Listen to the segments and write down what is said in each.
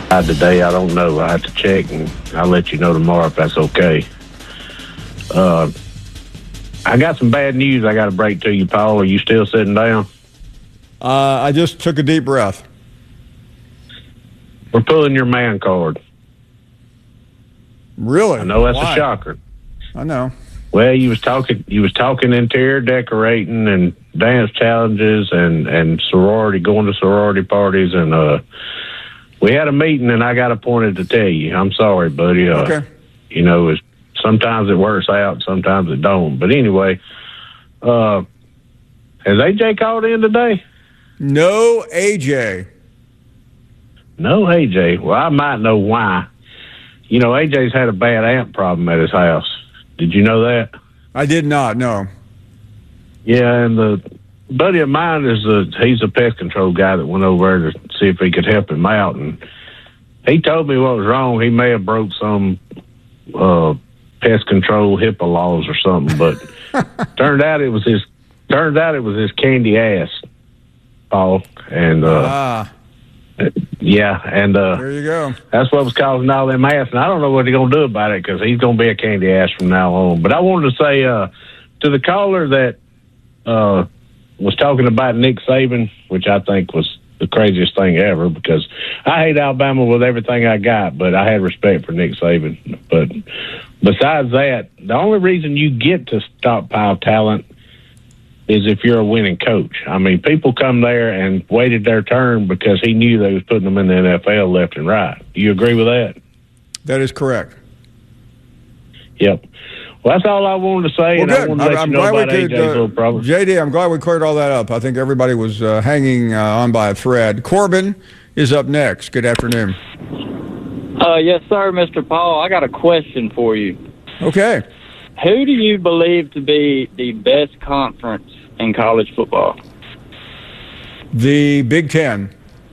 Today, I don't know. I have to check, and I'll let you know tomorrow if that's okay. I got some bad news I got to break to you, Paul. Are you still sitting down? I just took a deep breath. We're pulling your man card. Really? I know that's Why? a shocker. I know. Well, you was talking interior decorating and dance challenges and sorority, going to sorority parties, and we had a meeting, and I got appointed to tell you. I'm sorry, buddy. Okay. You know, sometimes it works out, sometimes it don't. But anyway, has AJ called in today? No AJ. No AJ. Well, I might know why. You know, AJ's had a bad ant problem at his house. Did you know that? I did not, no. Yeah, and the buddy of mine he's a pest control guy that went over there to see if he could help him out, and he told me what was wrong. He may have broke some pest control HIPAA laws or something, but turned out it was his candy ass, Paul, and yeah, and there you go. That's what was causing all them ass, and I don't know what he's gonna do about it because he's gonna be a candy ass from now on. But I wanted to say to the caller that was talking about Nick Saban, which I think was the craziest thing ever, because I hate Alabama with everything I got, but I had respect for Nick Saban. But besides that, the only reason you get to stockpile talent is if you're a winning coach. I mean, people come there and waited their turn because he knew they was putting them in the NFL left and right. Do you agree with that? That is correct. Yep. Well, that's all I wanted to say, and I wanted to let you know about AJ's little problem. JD, I'm glad we cleared all that up. I think everybody was hanging on by a thread. Corbin is up next. Good afternoon. Yes, sir, Mr. Paul. I got a question for you. Okay. Who do you believe to be the best conference in college football? The Big Ten.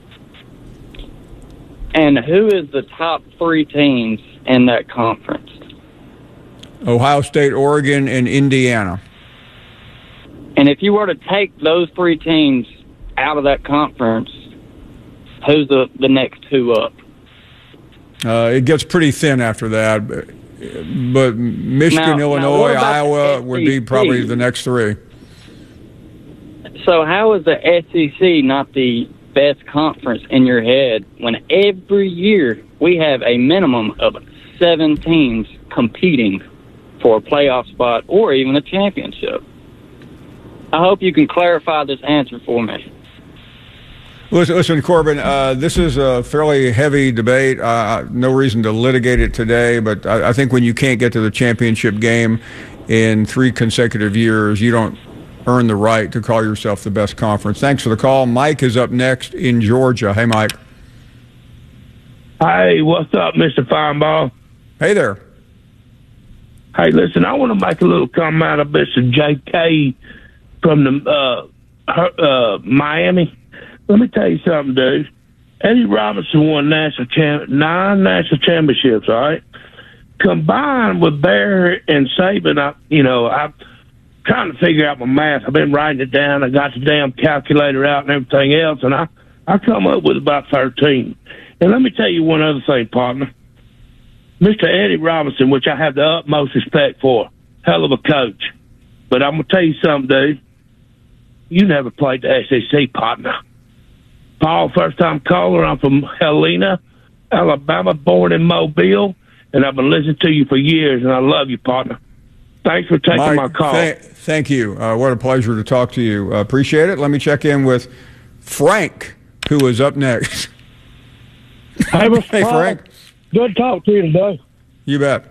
And who is the top 3 teams in that conference? Ohio State, Oregon, and Indiana. And if you were to take those 3 teams out of that conference, who's the next 2 up? It gets pretty thin after that. But Michigan, Illinois, Iowa would be probably the next 3. So how is the SEC not the best conference in your head when every year we have a minimum of 7 teams competing for a playoff spot or even a championship? I hope you can clarify this answer for me. Listen, Corbin, this is a fairly heavy debate. No reason to litigate it today, but I think when you can't get to the championship game in 3 consecutive years, you don't earn the right to call yourself the best conference. Thanks for the call. Mike is up next in Georgia. Hey, Mike. Hey, what's up, Mr. Feinbaugh? Hey there. Hey, listen, I want to make a little comment about Mr. J.K. from the Miami. Let me tell you something, dude. Eddie Robinson won 9 national championships, all right? Combined with Bear and Saban, I'm trying to figure out my math. I've been writing it down. I got the damn calculator out and everything else, and I come up with about 13. And let me tell you one other thing, partner. Mr. Eddie Robinson, which I have the utmost respect for, hell of a coach. But I'm going to tell you something, dude. You never played the SEC, partner. Paul, first-time caller. I'm from Helena, Alabama, born in Mobile, and I've been listening to you for years, and I love you, partner. Thanks for taking Mike, my call. Thank you. What a pleasure to talk to you. Appreciate it. Let me check in with Frank, who is up next. Hey, Mr. Hey, Paul. Frank. Good to talk to you today. You bet.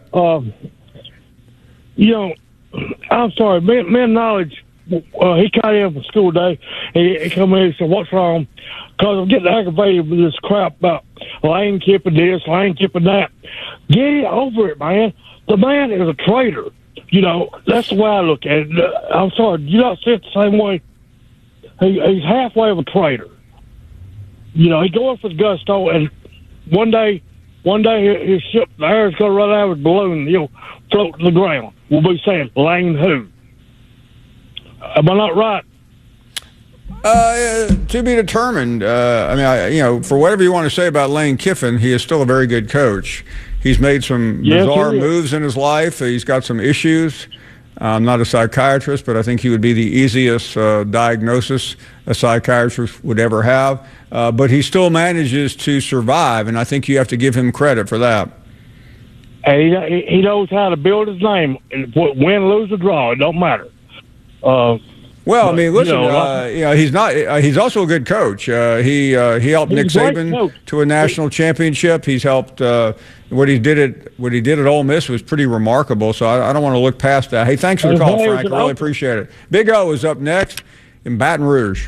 I'm sorry. Man Knowledge, he came in for school day. He come in and said, "What's wrong?" Because I'm getting aggravated with this crap about lane keeping this, lane keeping that. Get over it, man. The man is a traitor. That's the way I look at it. I'm sorry. You not see it the same way? He's halfway of a traitor. He goes for the gusto, and one day his ship, the air is going to run out of his balloon. He'll float to the ground. We'll be saying, "Lane who?" Am I not right? To be determined. For whatever you want to say about Lane Kiffin, he is still a very good coach. He's made some bizarre moves in his life. He's got some issues. I'm not a psychiatrist, but I think he would be the easiest diagnosis a psychiatrist would ever have. But he still manages to survive, and I think you have to give him credit for that. And he knows how to build his name. Win, lose, or draw, it don't matter. Well, I mean, listen. He's not. He's also a good coach. He helped Nick Saban to a national championship. He's helped. What he did at Ole Miss was pretty remarkable. So I don't want to look past that. Hey, thanks for the call, Frank. I really appreciate it. Big O is up next in Baton Rouge.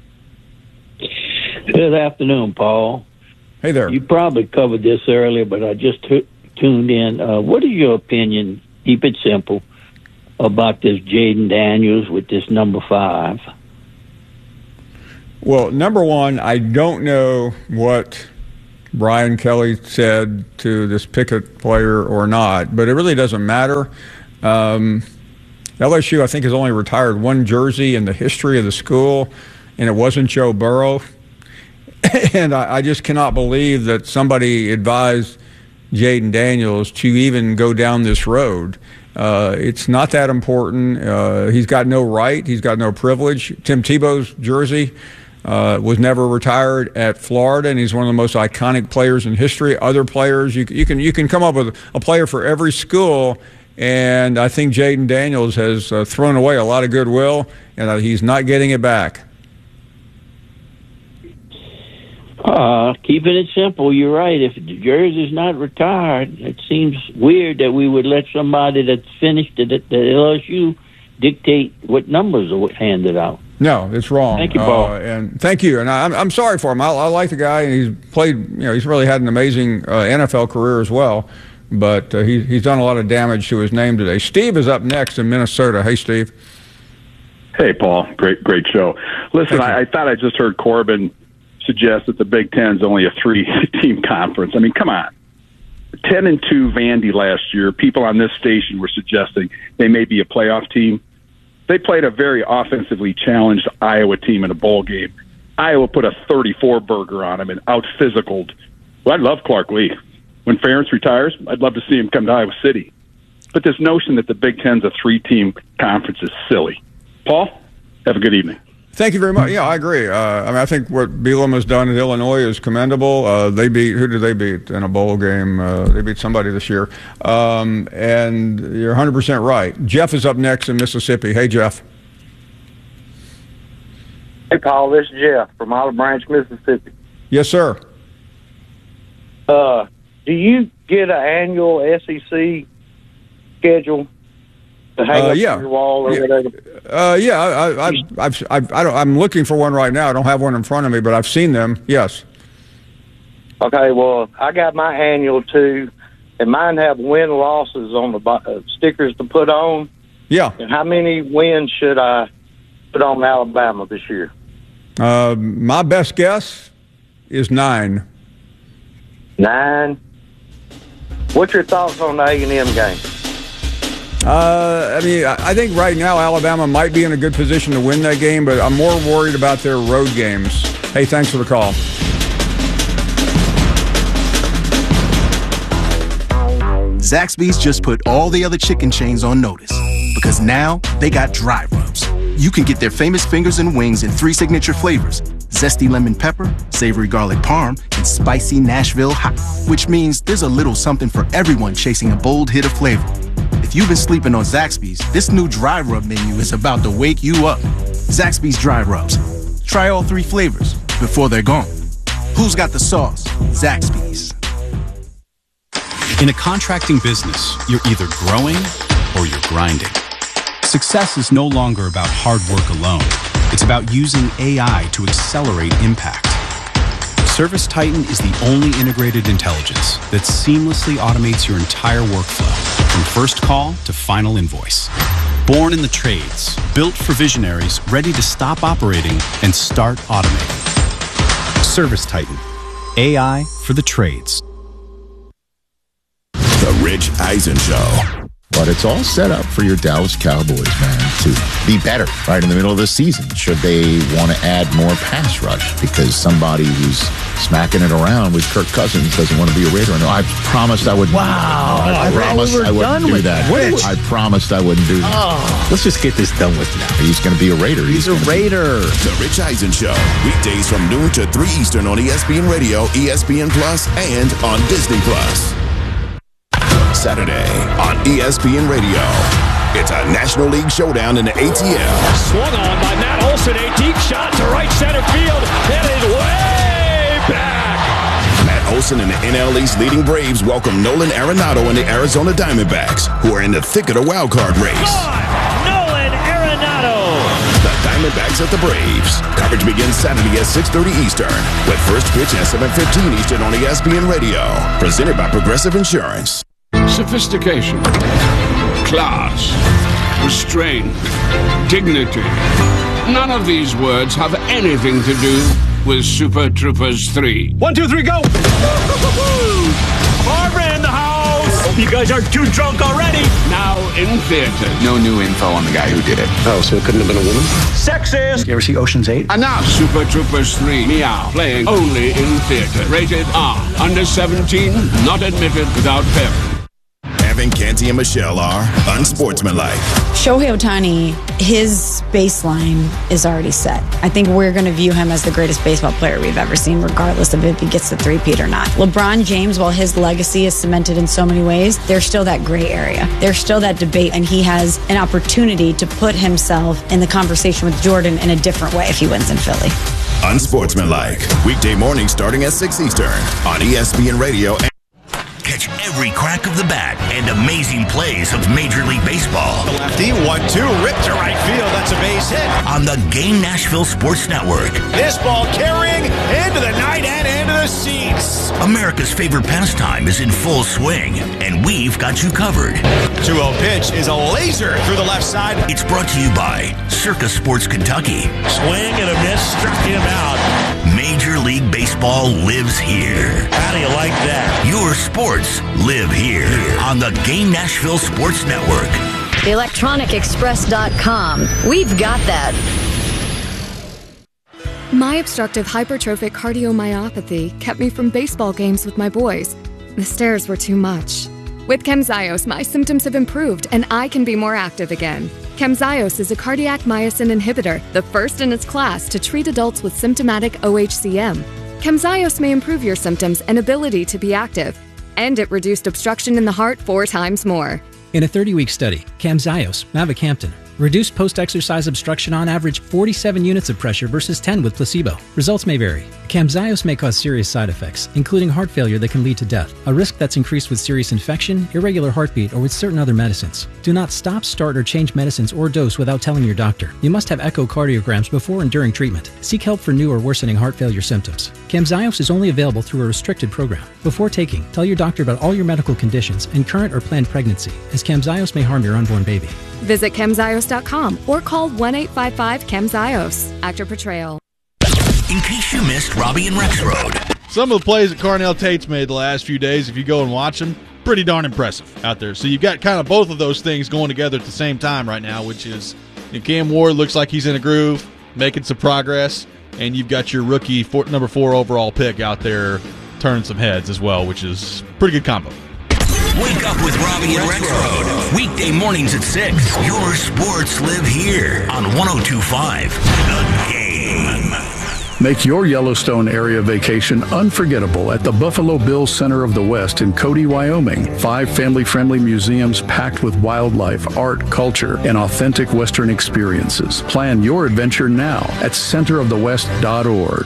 Good afternoon, Paul. Hey there. You probably covered this earlier, but I just tuned in. What is your opinion? Keep it simple. About this Jaden Daniels with this number 5? Well, number one, I don't know what Brian Kelly said to this Pickett player or not, but it really doesn't matter. LSU, I think, has only retired one jersey in the history of the school, and it wasn't Joe Burrow. And I just cannot believe that somebody advised Jaden Daniels to even go down this road. It's not that important. He's got no right. He's got no privilege. Tim Tebow's jersey was never retired at Florida, and he's one of the most iconic players in history. Other players, you can come up with a player for every school, and I think Jaden Daniels has thrown away a lot of goodwill, and he's not getting it back. Keeping it simple, you're right. If the jersey's not retired, it seems weird that we would let somebody that's finished it at the LSU dictate what numbers are handed out. No, it's wrong. Thank you, Paul. And thank you. And I'm sorry for him. I like the guy, and he's played. He's really had an amazing NFL career as well. But he's done a lot of damage to his name today. Steve is up next in Minnesota. Hey, Steve. Hey, Paul. Great show. Listen, I thought I just heard Corbin suggest that the Big Ten is only a 3-team conference. I mean, come on. 10-2 Vandy last year. People on this station were suggesting they may be a playoff team. They played a very offensively challenged Iowa team in a bowl game. Iowa put a 34 burger on them and out-physicaled. Well, I love Clark Lee. When Ferentz retires, I'd love to see him come to Iowa City. But this notion that the Big Ten's a 3-team conference is silly. Paul, have a good evening. Thank you very much. Yeah, I agree. I think what Bielema has done in Illinois is commendable. Who did they beat in a bowl game? They beat somebody this year. And you're 100% right. Jeff is up next in Mississippi. Hey, Jeff. Hey, Paul, this is Jeff from Olive Branch, Mississippi. Yes, sir. Do you get an annual SEC schedule to hang up on your wall or whatever? I'm looking for one right now. I don't have one in front of me, but I've seen them. Yes. Okay, well, I got my annual too, and mine have win losses on the stickers to put on. Yeah. And how many wins should I put on Alabama this year? My best guess is 9. 9. What's your thoughts on the A&M game? I think right now Alabama might be in a good position to win that game, but I'm more worried about their road games. Hey, thanks for the call. Zaxby's just put all the other chicken chains on notice because now they got dry rubs. You can get their famous fingers and wings in 3 signature flavors: zesty lemon pepper, savory garlic parm, and spicy Nashville hot, which means there's a little something for everyone chasing a bold hit of flavor. If you've been sleeping on Zaxby's, this new dry rub menu is about to wake you up. Zaxby's Dry Rubs. Try all 3 flavors before they're gone. Who's got the sauce? Zaxby's. In a contracting business, you're either growing or you're grinding. Success is no longer about hard work alone. It's about using AI to accelerate impact. ServiceTitan is the only integrated intelligence that seamlessly automates your entire workflow, from first call to final invoice. Born in the trades, built for visionaries ready to stop operating and start automating. ServiceTitan, AI for the trades. The Rich Eisen Show. But it's all set up for your Dallas Cowboys, man, to be better right in the middle of the season should they want to add more pass rush because somebody who's smacking it around with Kirk Cousins doesn't want to be a Raider. No, I promised I wouldn't. Wow. I promised I wouldn't do that. I promised I wouldn't do that. Oh. Let's just get this done with now. He's going to be a Raider. He's a Raider. The Rich Eisen Show. Weekdays from noon to 3 Eastern on ESPN Radio, ESPN Plus, and on Disney Plus. Saturday on ESPN Radio. It's a National League showdown in the ATL. Swung on by Matt Olson, a deep shot to right center field, headed way back. Matt Olson and the NL East leading Braves welcome Nolan Arenado and the Arizona Diamondbacks, who are in the thick of the wild card race. Nolan Arenado. The Diamondbacks at the Braves. Coverage begins Saturday at 6:30 Eastern, with first pitch at 7:15 Eastern on ESPN Radio. Presented by Progressive Insurance. Sophistication, class, restraint, dignity. None of these words have anything to do with Super Troopers 3. 1, 2, 3, go! Barbara in the house! Hope you guys aren't too drunk already. Now in theaters. No new info on the guy who did it. Oh, so it couldn't have been a woman? Sexist! You ever see Ocean's 8? Enough! Super Troopers 3, Meow. Playing only in theater. Rated R. Under 17, not admitted without parents. Evan Canty and Michelle are unsportsmanlike. Shohei Ohtani, his baseline is already set. I think we're going to view him as the greatest baseball player we've ever seen, regardless of if he gets the three-peat or not. LeBron James, while his legacy is cemented in so many ways, there's still that gray area. There's still that debate, and he has an opportunity to put himself in the conversation with Jordan in a different way if he wins in Philly. Unsportsmanlike. Weekday mornings starting at 6 Eastern on ESPN Radio. Catch every crack of the bat and amazing plays of Major League Baseball. The lefty, 1-2, ripped to right field. That's a base hit. On the Game Nashville Sports Network. This ball carrying into the night and into the seats. America's favorite pastime is in full swing, and we've got you covered. 2-0 pitch is a laser through the left side. It's brought to you by Circa Sports Kentucky. Swing and a miss, struck him out. Major League Baseball lives here. How do you like that? Your sports live here on the Game Nashville Sports Network. ElectronicExpress.com. We've got that. My obstructive hypertrophic cardiomyopathy kept me from baseball games with my boys. The stairs were too much. With Camzyos, my symptoms have improved and I can be more active again. Camzyos is a cardiac myosin inhibitor, the first in its class to treat adults with symptomatic OHCM. Camzyos may improve your symptoms and ability to be active, and it reduced obstruction in the heart 4 times more. In a 30-week study, Camzyos, mavacamten, reduced post-exercise obstruction on average 47 units of pressure versus 10 with placebo. Results may vary. Camzyos may cause serious side effects, including heart failure that can lead to death, a risk that's increased with serious infection, irregular heartbeat, or with certain other medicines. Do not stop, start, or change medicines or dose without telling your doctor. You must have echocardiograms before and during treatment. Seek help for new or worsening heart failure symptoms. Camzyos is only available through a restricted program. Before taking, tell your doctor about all your medical conditions and current or planned pregnancy, as Camzyos may harm your unborn baby. Visit Camzyos.com or call 1-855-CAMZYOS. Actor Portrayal. In case you missed Robbie and Rexroad. Some of the plays that Carnell Tate's made the last few days, if you go and watch them, pretty darn impressive out there. So you've got kind of both of those things going together at the same time right now, which is Cam Ward looks like he's in a groove, making some progress, and you've got your rookie number 4 overall pick out there turning some heads as well, which is pretty good combo. Wake up with Robbie and Rexroad. Weekday mornings at 6. Your sports live here on 102.5 The Game. Make your Yellowstone area vacation unforgettable at the Buffalo Bills Center of the West in Cody, Wyoming. 5 family-friendly museums packed with wildlife, art, culture, and authentic Western experiences. Plan your adventure now at centerofthewest.org.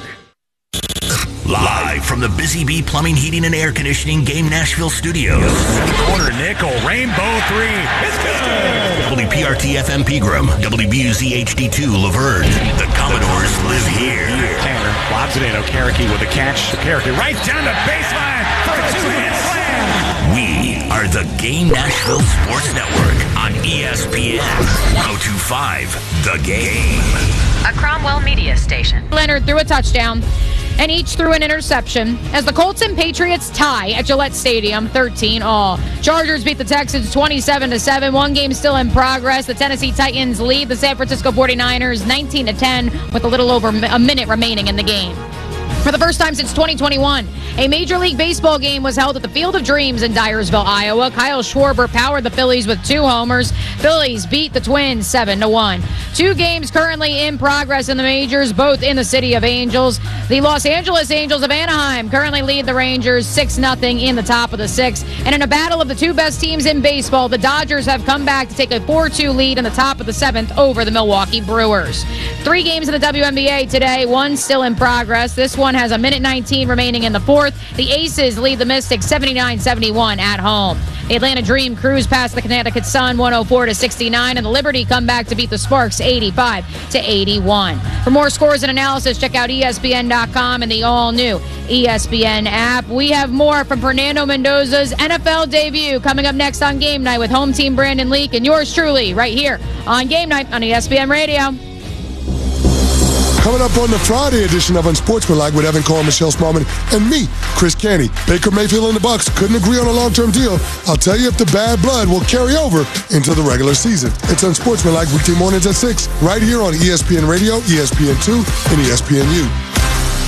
Live from the Busy Bee Plumbing, Heating, and Air Conditioning Game Nashville Studios. Corner nickel, rainbow 3. It's good. WPRT FM Pegram, WBUZ HD2 Laverne. The Commodores live here. Tanner lobs it in. Okereke with a catch. Okereke right down the baseline for a 2-hit slam. We are the Game Nashville Sports Network on ESPN 102.5 The Game. A Cromwell media station. Leonard threw a touchdown. and each threw an interception as the Colts and Patriots tie at Gillette Stadium 13-all. Chargers beat the Texans 27-7. One game still in progress. The Tennessee Titans lead the San Francisco 49ers 19-10 with a little over a minute remaining in the game. For the first time since 2021, a Major League Baseball game was held at the Field of Dreams in Dyersville, Iowa. Kyle Schwarber powered the Phillies with 2 homers. Phillies beat the Twins 7-1. 2 games currently in progress in the majors, both in the City of Angels. The Los Angeles Angels of Anaheim currently lead the Rangers 6-0 in the top of the 6th. And in a battle of the 2 best teams in baseball, the Dodgers have come back to take a 4-2 lead in the top of the 7th over the Milwaukee Brewers. 3 games in the WNBA today, 1 still in progress. This one has a minute 19 remaining in the 4th. The Aces lead the Mystics 79-71 at home. The Atlanta Dream cruise past the Connecticut Sun 104-69, and the Liberty come back to beat the Sparks 85-81. For more scores and analysis, check out ESPN.com and the all-new ESPN app. We have more from Fernando Mendoza's NFL debut coming up next on Game Night with home team Brandon Leak and yours truly right here on Game Night on ESPN Radio. Coming up on the Friday edition of Unsportsmanlike with Evan Cole, Michelle Smallman, and me, Chris Canty. Baker Mayfield and the Bucs couldn't agree on a long-term deal. I'll tell you if the bad blood will carry over into the regular season. It's Unsportsmanlike weekday mornings at 6, right here on ESPN Radio, ESPN2, and ESPNU.